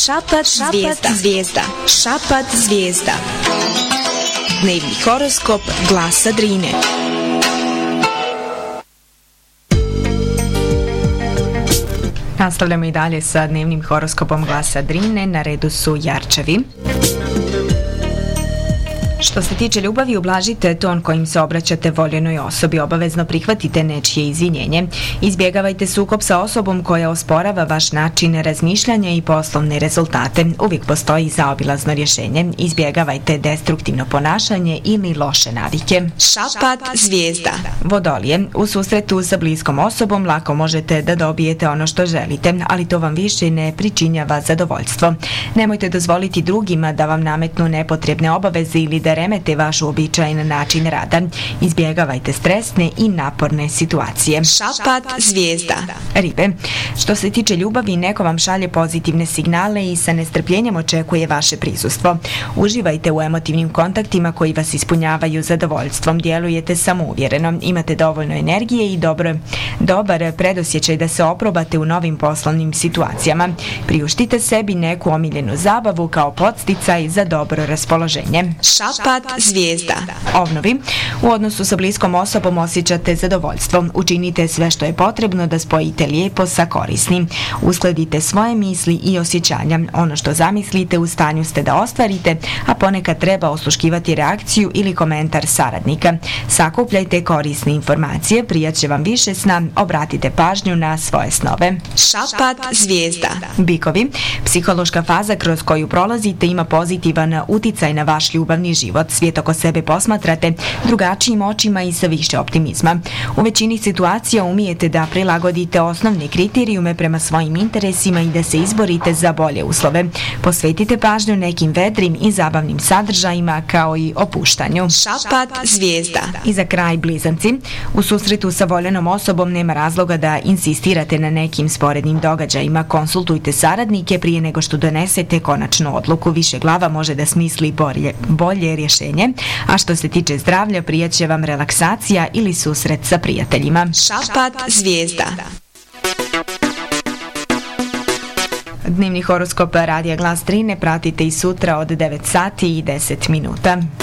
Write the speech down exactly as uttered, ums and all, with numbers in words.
Šapat, šapat zvijezda. Šapat zvijezda. Dnevni horoskop Glasa Drine. Nastavljamo i dalje sa dnevnim horoskopom Glasa Drine. Na redu su Jarčevi. Što se tiče ljubavi, ublažite ton kojim se obraćate voljenoj osobi, obavezno prihvatite nečije izvinjenje. Izbjegavajte sukob sa osobom koja osporava vaš način razmišljanja i poslovne rezultate. Uvijek postoji zaobilazno rješenje. Izbjegavajte destruktivno ponašanje ili loše navike. Šapat zvijezda. Vodolije, u susretu sa bliskom osobom lako možete da dobijete ono što želite, ali to vam više ne pričinjava zadovoljstvo. Nemojte dozvoliti drugima da vam nametnu nepotrebne obaveze ili da remete vaš uobičajen način rada. Izbjegavajte stresne i naporne situacije. Šapat zvijezda. Ribe, što se tiče ljubavi, neko vam šalje pozitivne signale i sa nestrpljenjem očekuje vaše prisustvo. Uživajte u emotivnim kontaktima koji vas ispunjavaju zadovoljstvom. Djelujete samouvjereno, imate dovoljno energije i dobro, dobar predosjećaj da se oprobate u novim poslovnim situacijama. Priuštite sebi neku omiljenu zabavu kao podsticaj za dobro raspoloženje. Šapat zvijezda. Ovnovi, u odnosu sa bliskom osobom osjećate zadovoljstvo. Učinite sve što je potrebno da spojite lijepo sa korisnim. Uskladite svoje misli i osjećanja. Ono što zamislite u stanju ste da ostvarite, a ponekad treba osluškivati reakciju ili komentar saradnika. Sakupljajte korisne informacije, prijat će vam više sna, obratite pažnju na svoje snove. Šapat zvijezda. Bikovi, psihološka faza kroz koju prolazite ima pozitivan uticaj na vaš ljubavni život. Svijet oko sebe posmatrate drugačijim očima i sa više optimizma. U većini situacija umijete da prilagodite osnovne kriterijume prema svojim interesima i da se izborite za bolje uslove. Posvetite pažnju nekim vedrim i zabavnim sadržajima kao i opuštanju. Šapat zvijezda. I za kraj blizanci, u susretu sa voljenom osobom nema razloga da insistirate na nekim sporednim događajima. Konsultujte saradnike prije nego što donesete konačnu odluku. Više glava može da smisli bolje, bolje rješenje, a što se tiče zdravlja, prijat će vam relaksacija ili susret sa prijateljima. Šapat zvijezda. Dnevni horoskop Radija Glas Drine pratite i sutra od devet sati i deset minuta.